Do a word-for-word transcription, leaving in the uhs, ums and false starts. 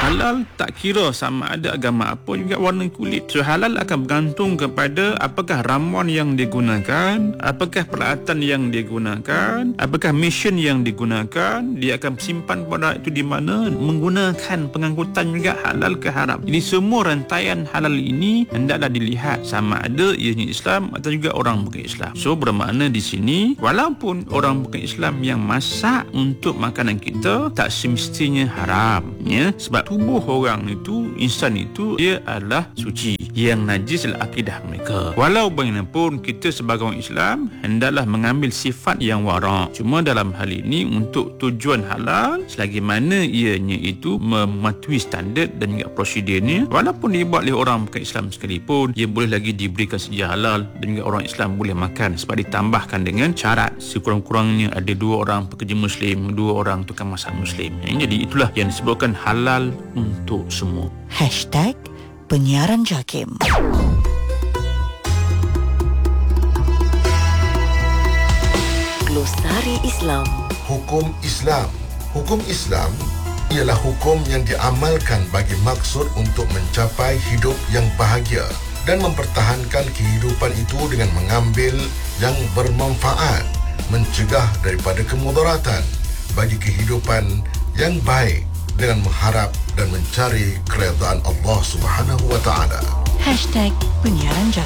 Halal tak kira sama ada agama apa juga warna kulit. So halal akan bergantung kepada apakah ramuan yang digunakan, apakah peralatan yang digunakan, apakah mesin yang digunakan, dia akan simpan produk itu di mana, menggunakan pengangkutan juga halal ke haram. Jadi semua rantaian halal ini hendaklah dilihat sama ada ianya Islam atau juga orang bukan Islam. So bermakna di sini walaupun orang bukan Islam yang masak untuk makanan kita tak semestinya haram, ya, sebab tubuh orang itu, insan itu, dia adalah suci. Yang najis adalah akidah mereka. Walau bagaimanapun kita sebagai orang Islam hendaklah mengambil sifat yang wara'. Cuma dalam hal ini untuk tujuan halal, selagi mana ianya itu mematuhi standard dan juga prosedurnya, walaupun dibuat oleh orang bukan Islam sekalipun, ia boleh lagi diberikan sedia halal dan juga orang Islam boleh makan, sebab ditambahkan dengan syarat sekurang-kurangnya ada dua orang pekerja Muslim, dua orang tukang masak Muslim. Jadi itulah yang disebutkan halal untuk semua. Hashtag Penyiaran Jakim. Glosari Islam. Hukum Islam. Hukum Islam ialah hukum yang diamalkan bagi maksud untuk mencapai hidup yang bahagia dan mempertahankan kehidupan itu dengan mengambil yang bermanfaat, mencegah daripada kemudaratan bagi kehidupan yang baik dengan mengharap dan mencari keredaan Allah Subhanahu wa taala. Hashtag Penyiaran Jakim.